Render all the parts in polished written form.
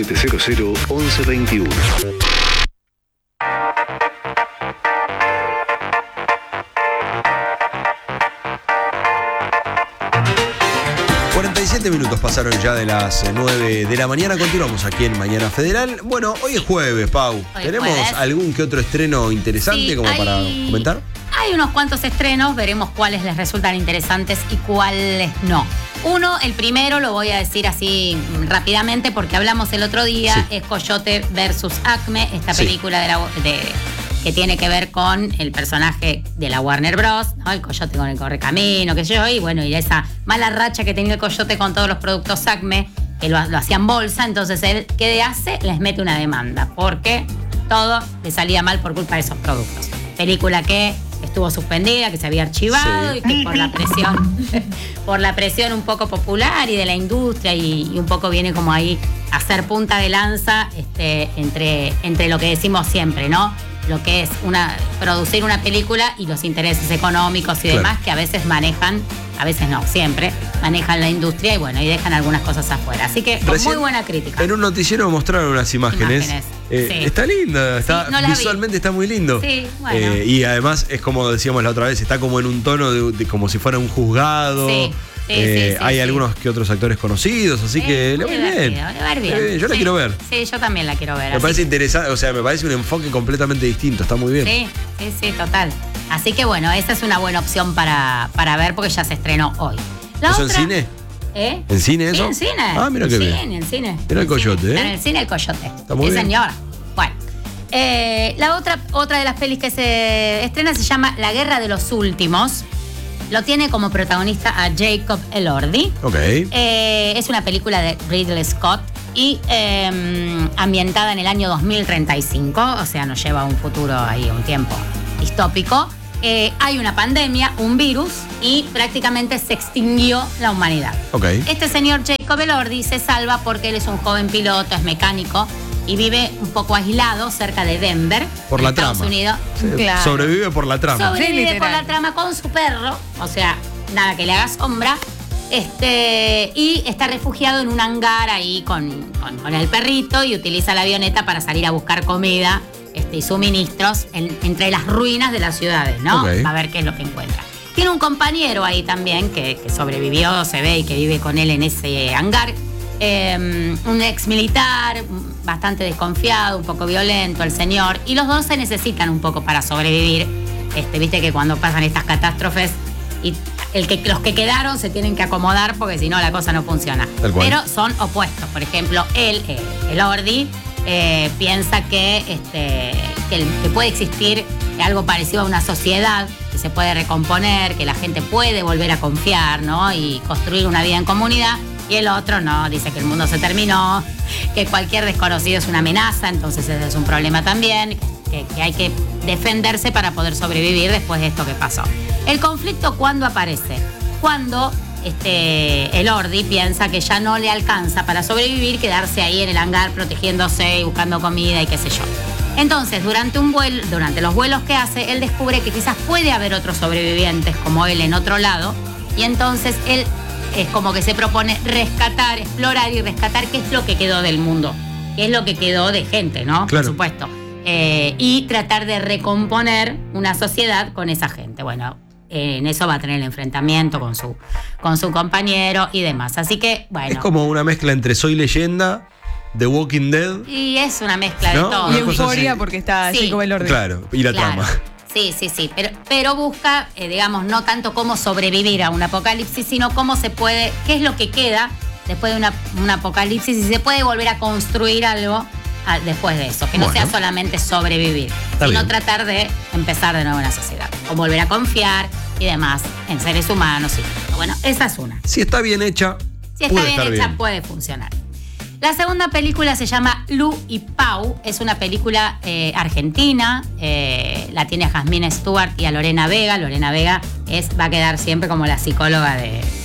4700 1121. Minutos pasaron ya de las 9 de la mañana. Continuamos aquí en Mañana Federal. Bueno, hoy es jueves, Pau. ¿Tenemos algún que otro estreno interesante para comentar? Hay unos cuantos estrenos, veremos cuáles les resultan interesantes y cuáles no. Uno, el primero, lo voy a decir así rápidamente porque hablamos el otro día, es Coyote versus Acme, esta película que tiene que ver con el personaje de la Warner Bros., ¿no? El Coyote con el Correcamino, qué sé yo, y bueno, y esa mala racha que tenía el Coyote con todos los productos Acme, que lo hacían bolsa, entonces él, ¿qué hace? Les mete una demanda, porque todo le salía mal por culpa de esos productos. Película que estuvo suspendida, que se había archivado y que por la presión un poco popular y de la industria y un poco viene como ahí a ser punta de lanza entre lo que decimos siempre, ¿no? Lo que es producir una película y los intereses económicos y demás que a veces manejan, a veces no, siempre manejan la industria y dejan algunas cosas afuera. Así que con muy buena crítica. En un noticiero mostraron unas imágenes. Está linda, visualmente está muy lindo. Sí, bueno. Y además es como decíamos la otra vez, está como en un tono de como si fuera un juzgado. Hay algunos que otros actores conocidos, así que le va bien. Yo la quiero ver. Sí, yo también la quiero ver. Me parece interesante, me parece un enfoque completamente distinto, está muy bien. Sí, total. Así que bueno, esa es una buena opción para ver porque ya se estrenó hoy. ¿Eso en cine? ¿En cine eso? Sí, en cine. Ah, mira qué bien. En cine. Era el Coyote, En el cine el Coyote. Está muy bien. Señor. Bueno. La otra de las pelis que se estrena se llama La Guerra de los Últimos. Lo tiene como protagonista a Jacob Elordi. Ok. Es una película de Ridley Scott y ambientada en el año 2035, o sea, nos lleva a un futuro ahí, un tiempo distópico. Hay una pandemia, un virus, y prácticamente se extinguió la humanidad. Okay. Este señor Jacob Elordi se salva porque él es un joven piloto, es mecánico y vive un poco aislado cerca de Denver, por en la Estados trama. Unidos. Claro. Sobrevive por la trama. Sobrevive por la trama con su perro, o sea, nada que le haga sombra. Y está refugiado en un hangar ahí con el perrito y utiliza la avioneta para salir a buscar comida y suministros entre las ruinas de las ciudades, ¿no? Okay. A ver qué es lo que encuentra. Tiene un compañero ahí también que sobrevivió, se ve, y que vive con él en ese hangar. Un ex militar, bastante desconfiado, un poco violento, el señor. Y los dos se necesitan un poco para sobrevivir. Viste que cuando pasan estas catástrofes y los que quedaron se tienen que acomodar porque si no la cosa no funciona. Pero son opuestos. Por ejemplo, el Ordi piensa que puede existir algo parecido a una sociedad que se puede recomponer, que la gente puede volver a confiar, ¿no? Y construir una vida en comunidad. Y el otro no, dice que el mundo se terminó, que cualquier desconocido es una amenaza, entonces ese es un problema también, que hay que defenderse para poder sobrevivir después de esto que pasó. El conflicto, ¿cuándo aparece? Cuando el Ordi piensa que ya no le alcanza para sobrevivir, quedarse ahí en el hangar protegiéndose y buscando comida y qué sé yo. Entonces, durante los vuelos que hace, él descubre que quizás puede haber otros sobrevivientes como él en otro lado, y entonces él es como que se propone explorar y rescatar qué es lo que quedó del mundo, qué es lo que quedó de gente, ¿no? Claro. Por supuesto. Y tratar de recomponer una sociedad con esa gente. Bueno, en eso va a tener el enfrentamiento con su compañero y demás. Así que, bueno. Es como una mezcla entre Soy Leyenda, The Walking Dead. Y es una mezcla de todo. Y Euforia porque está así como el orden. Claro, y la trama. Sí. Pero busca, digamos, no tanto cómo sobrevivir a un apocalipsis, sino cómo se puede, qué es lo que queda después de un apocalipsis y se puede volver a construir algo después de eso. Que no sea solamente sobrevivir, sino tratar de empezar de nuevo en la sociedad. O volver a confiar y demás en seres humanos. Bueno, esa es una. Si está bien hecha, puede funcionar. La segunda película se llama Lu y Pau. Es una película argentina. La tiene a Jasmine Stewart y a Lorena Vega. Lorena Vega va a quedar siempre como la psicóloga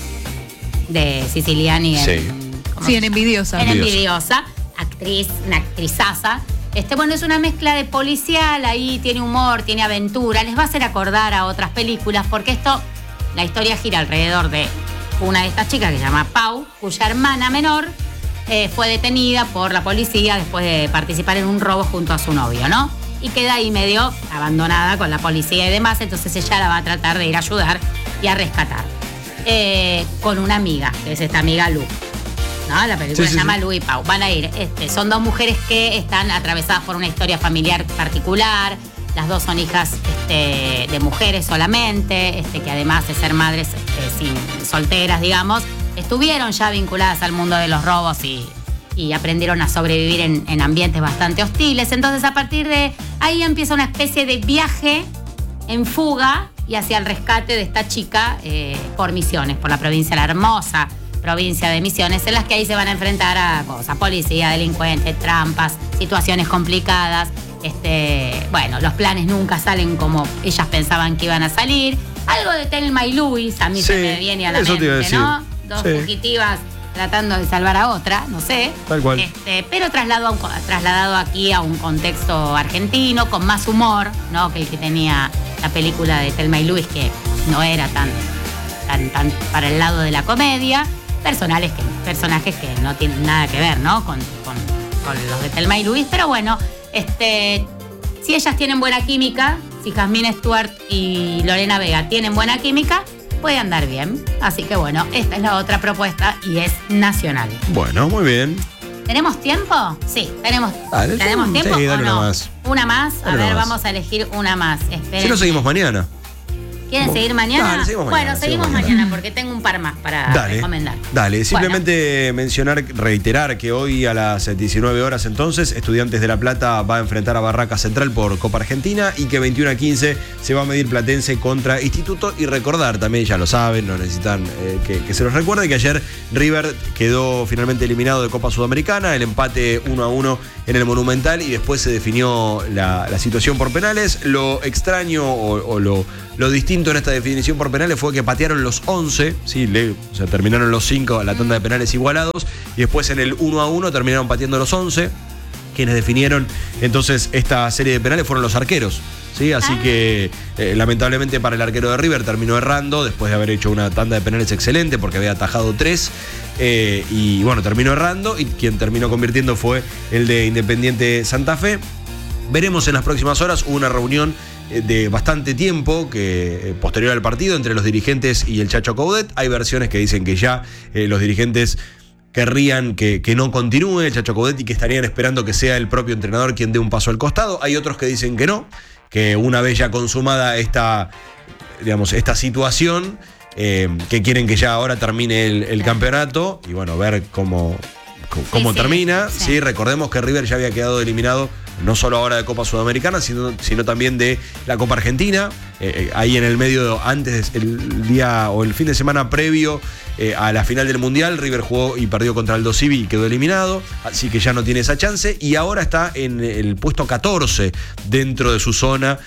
de Siciliani en Envidiosa. En Envidiosa. Una actrizaza. Es una mezcla de policial, ahí tiene humor, tiene aventura. Les va a hacer acordar a otras películas porque la historia gira alrededor de una de estas chicas que se llama Pau, cuya hermana menor fue detenida por la policía después de participar en un robo junto a su novio, ¿no? Y queda ahí medio abandonada con la policía y demás, entonces ella la va a tratar de ir a ayudar y a rescatar. Con una amiga, que es esta amiga Lu. ¿No? La película se llama Lu y Pau. Van a ir. Son dos mujeres que están atravesadas por una historia familiar particular. Las dos son hijas de mujeres solamente, que además de ser madres solteras, digamos, estuvieron ya vinculadas al mundo de los robos y aprendieron a sobrevivir en ambientes bastante hostiles. Entonces, a partir de ahí empieza una especie de viaje en fuga y hacia el rescate de esta chica por Misiones, por la provincia de La Hermosa, provincia de Misiones, en las que ahí se van a enfrentar a cosas, policía, delincuentes, trampas, situaciones complicadas. Bueno, los planes nunca salen como ellas pensaban que iban a salir. Algo de Thelma y Louise, a mí se me viene a la mente, ¿no? Dos fugitivas tratando de salvar a otra, no sé. Tal cual. Pero trasladado aquí a un contexto argentino, con más humor, ¿no? Que el que tenía la película de Thelma y Louise, que no era tan para el lado de la comedia. Personajes que no tienen nada que ver, ¿no? Con los de Thelma y Louise, pero bueno, si ellas tienen buena química, si Jasmine Stewart y Lorena Vega tienen buena química, puede andar bien. Así que bueno, esta es la otra propuesta y es nacional. Bueno, muy bien. ¿Tenemos tiempo? Sí, tenemos tiempo. Sí, dale ¿o no? una más. Una más. Dale una más. Vamos a elegir una más. Esperen. Si no, seguimos mañana. ¿Quieren seguir mañana? Dale, seguimos mañana. Bueno, seguimos mañana porque tengo un par más para recomendar. Dale, simplemente reiterar que hoy a las 19 horas entonces, Estudiantes de La Plata va a enfrentar a Barraca Central por Copa Argentina y que 21-15 se va a medir Platense contra Instituto. Y recordar también, ya lo saben, no necesitan que se los recuerde, que ayer River quedó finalmente eliminado de Copa Sudamericana, el empate 1-1 en el Monumental y después se definió la situación por penales. Lo extraño o lo distinto en esta definición por penales fue que patearon los 11, terminaron los 5 a la tanda de penales igualados y después en el 1-1 terminaron pateando los 11. Quienes definieron entonces esta serie de penales fueron los arqueros. ¿Sí? Así que lamentablemente para el arquero de River terminó errando después de haber hecho una tanda de penales excelente porque había atajado 3 y bueno, terminó errando y quien terminó convirtiendo fue el de Independiente Santa Fe. Veremos en las próximas horas. Hubo una reunión de bastante tiempo que posterior al partido entre los dirigentes y el Chacho Coudet. Hay versiones que dicen que ya los dirigentes querrían que no continúe el Chacho Coudet y que estarían esperando que sea el propio entrenador quien dé un paso al costado. Hay otros que dicen que no, que una vez ya consumada esta situación, que quieren que ya ahora termine el campeonato y bueno, ver cómo termina. Sí, recordemos que River ya había quedado eliminado no solo ahora de Copa Sudamericana, sino también de la Copa Argentina. Ahí en el medio, antes el día o el fin de semana previo a la final del Mundial, River jugó y perdió contra Aldo Civi y quedó eliminado, así que ya no tiene esa chance y ahora está en el puesto 14 dentro de su zona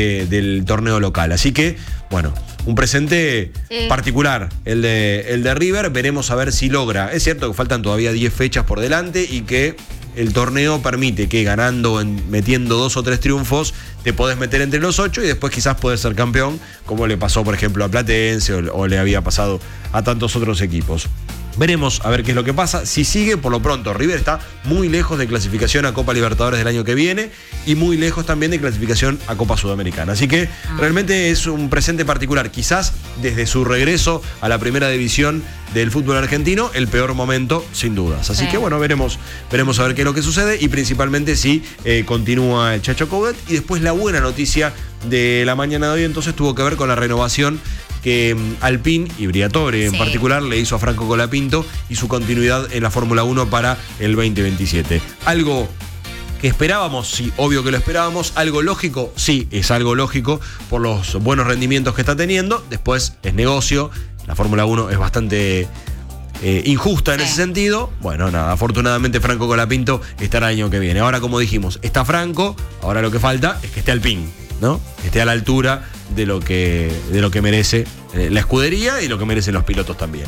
del torneo local. Así que, bueno, un presente particular el de River. Veremos a ver si logra. Es cierto que faltan todavía 10 fechas por delante y que el torneo permite que ganando, metiendo 2 o 3 triunfos, te podés meter entre los 8 y después quizás podés ser campeón, como le pasó, por ejemplo, a Platense o le había pasado a tantos otros equipos. Veremos a ver qué es lo que pasa. Si sigue, por lo pronto, River está muy lejos de clasificación a Copa Libertadores del año que viene y muy lejos también de clasificación a Copa Sudamericana. Así que realmente es un presente particular. Quizás desde su regreso a la primera división del fútbol argentino, el peor momento, sin dudas. Así que bueno, veremos a ver qué es lo que sucede y principalmente si continúa el Chacho Coudet. Y después la buena noticia de la mañana de hoy entonces tuvo que ver con la renovación que Alpine y Briatore en particular le hizo a Franco Colapinto y su continuidad en la Fórmula 1 para el 2027. Algo que esperábamos, sí, obvio que lo esperábamos. Algo lógico, sí, es algo lógico por los buenos rendimientos que está teniendo. Después es negocio, la Fórmula 1 es bastante injusta en ese sentido. Bueno, nada, afortunadamente Franco Colapinto estará el año que viene. Ahora, como dijimos, está Franco, ahora lo que falta es que esté Alpine, ¿no? Que esté a la altura de lo que merece la escudería y lo que merecen los pilotos también.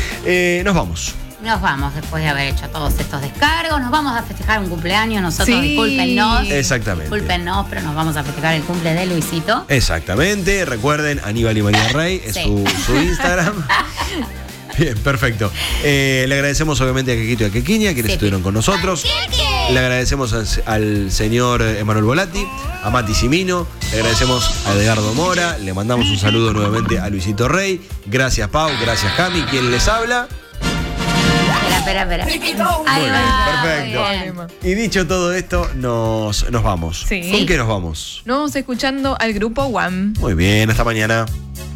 Nos vamos después de haber hecho todos estos descargos. Nos vamos a festejar un cumpleaños nosotros, discúlpennos. Exactamente. Discúlpennos, pero nos vamos a festejar el cumple de Luisito. Exactamente. Recuerden, Aníbal y María Rey es su Instagram. Bien, perfecto. Le agradecemos obviamente a Kekito y a Kekiña, quienes estuvieron con nosotros. Le agradecemos al señor Emanuel Volati, a Mati Simino, le agradecemos a Edgardo Mora, le mandamos un saludo nuevamente a Luisito Rey. Gracias, Pau, gracias, Cami. ¿Quién les habla? Espera. Ahí va. Perfecto. Y dicho todo esto, nos vamos. Sí. ¿Con qué nos vamos? Nos vamos escuchando al grupo One. Muy bien, hasta mañana.